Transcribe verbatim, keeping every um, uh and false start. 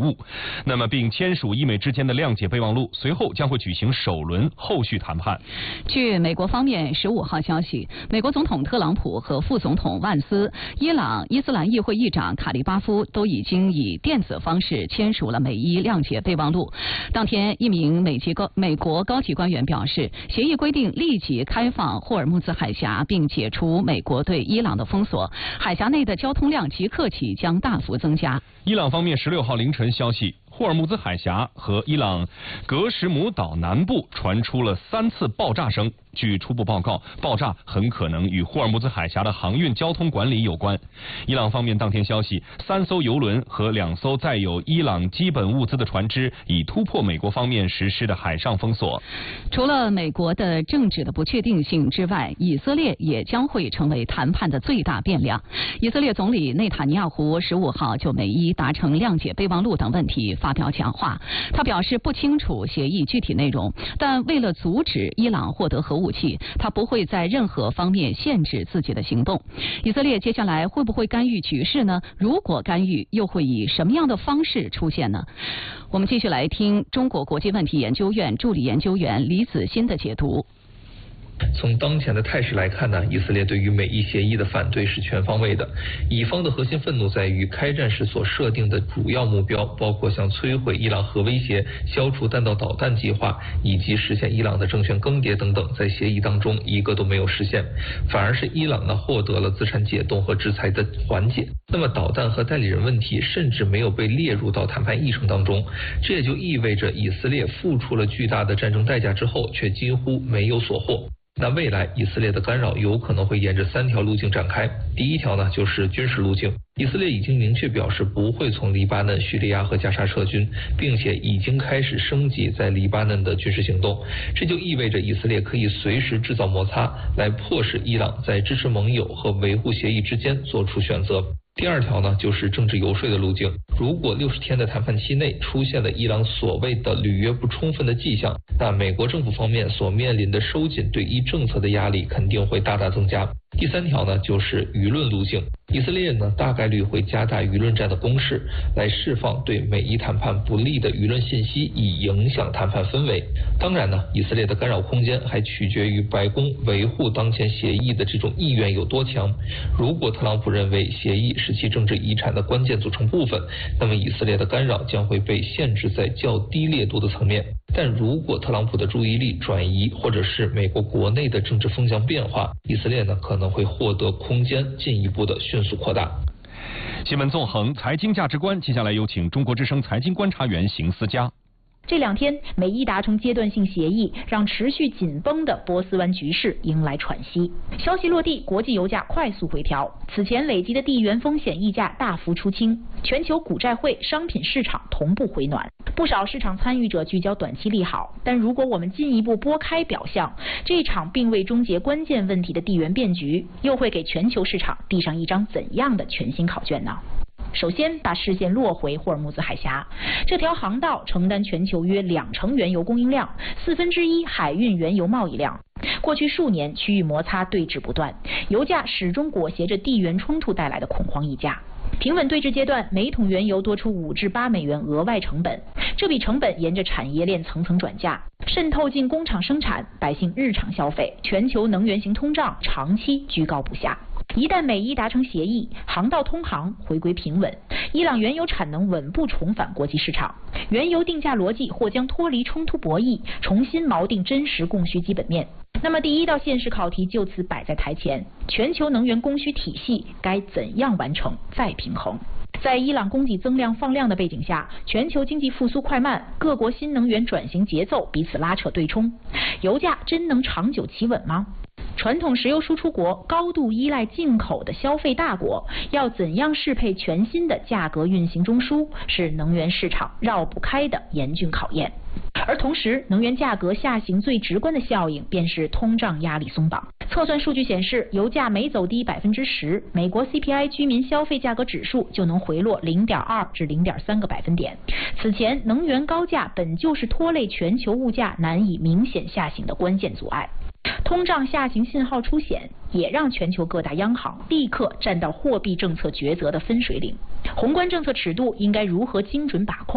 误，那么并签署伊美之间的谅解备忘录，随后将会举行首轮后续谈判。 据美国方面十五号消息，美国总统特朗普和副总统万斯、伊朗伊斯兰议会议长卡利巴夫都已经以电子方式签署了美伊谅解备忘录。当天，一名美籍高美国高级官员表示，协议规定立即开放霍尔木兹海峡，并解除美国对伊朗的封锁，海峡内的交通量即刻起将大幅增加。 伊朗方面十六号凌晨消息，霍尔木兹海峡和伊朗格什姆岛南部传出了三次爆炸声。据初步报告，爆炸很可能与霍尔木兹海峡的航运交通管理有关。伊朗方面当天消息，三艘油轮和两艘载有伊朗基本物资的船只已突破美国方面实施的海上封锁。 除了美国的政治的不确定性之外，以色列也将会成为谈判的最大变量。以色列总理内塔尼亚胡十五号就美伊达成谅解备忘录等问题发表讲话，他表示不清楚协议具体内容，但为了阻止伊朗获得核武器，他不会在任何方面限制自己的行动。以色列接下来会不会干预局势呢？如果干预，又会以什么样的方式出现呢？我们继续来听中国国际问题研究院助理研究员李子欣的解读。 从当前的态势来看呢，以色列对于美伊协议的反对是全方位的。以方的核心愤怒在于开战时所设定的主要目标，包括像摧毁伊朗核威胁、消除弹道导弹计划以及实现伊朗的政权更迭等等，在协议当中一个都没有实现，反而是伊朗呢获得了资产解冻和制裁的缓解。那么导弹和代理人问题甚至没有被列入到谈判议程当中，这也就意味着以色列付出了巨大的战争代价之后，却几乎没有所获。那未来以色列的干扰有可能会沿着三条路径展开。第一条呢，就是军事路径。以色列已经明确表示不会从黎巴嫩、叙利亚和加沙撤军，并且已经开始升级在黎巴嫩的军事行动。这就意味着以色列可以随时制造摩擦，来迫使伊朗在支持盟友和维护协议之间做出选择。第二条呢，就是政治游说的路径。如果六十天的谈判期内出现了伊朗所谓的履约不充分的迹象，那美国政府方面所面临的收紧对伊政策的压力肯定会大大增加。第三条呢，就是舆论路径。以色列呢，大概率会加大舆论战的攻势，来释放对美伊谈判不利的舆论信息，以影响谈判氛围。当然呢，以色列的干扰空间还取决于白宫维护当前协议的这种意愿有多强。如果特朗普认为协议是其政治遗产的关键组成部分，那么以色列的干扰将会被限制在较低烈度的层面。但如果特朗普的注意力转移，或者是美国国内的政治风向变化，以色列呢可能会获得空间，进一步的迅速扩大。 新闻纵横，财经价值观，接下来有请中国之声财经观察员邢思佳。 这两天，美伊达成阶段性协议，让持续紧绷的波斯湾局势迎来喘息。消息落地，国际油价快速回调，此前累积的地缘风险溢价大幅出清，全球股债汇、商品市场同步回暖。不少市场参与者聚焦短期利好，但如果我们进一步拨开表象，这场并未终结关键问题的地缘变局，又会给全球市场递上一张怎样的全新考卷呢？首先，把视线落回霍尔木兹海峡，这条航道承担全球约两成原油供应量，四分之一海运原油贸易量。过去数年，区域摩擦对峙不断，油价始终裹挟着地缘冲突带来的恐慌溢价。平稳对峙阶段，每桶原油多出五至八美元额外成本，这笔成本沿着产业链层层转嫁，渗透进工厂生产、百姓日常消费，全球能源型通胀长期居高不下。一旦美伊达成协议，航道通航回归平稳，伊朗原油产能稳步重返国际市场，原油定价逻辑或将脱离冲突博弈，重新锚定真实供需基本面。那么第一道现实考题就此摆在台前，全球能源供需体系该怎样完成再平衡？在伊朗供给增量放量的背景下，全球经济复苏快慢，各国新能源转型节奏彼此拉扯对冲，油价真能长久企稳吗？传统石油输出国、高度依赖进口的消费大国，要怎样适配全新的价格运行中枢，是能源市场绕不开的严峻考验。而同时，能源价格下行最直观的效应便是通胀压力松绑。测算数据显示，油价每走低百分之十，美国 C P I 居民消费价格指数就能回落零点二至零点三个百分点。此前，能源高价本就是拖累全球物价难以明显下行的关键阻碍。通胀下行信号出现，也让全球各大央行立刻站到货币政策抉择的分水岭。宏观政策尺度应该如何精准把控？